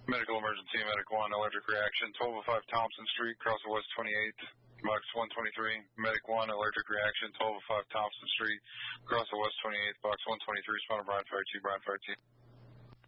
Medical emergency, Medic 1, allergic reaction, 1205 Thompson Street, cross of West 28th, box 123. Medic 1, allergic reaction, 1205 Thompson Street, cross of West 28th, box 123, responder Brian Fire 2, Brian Fire 2.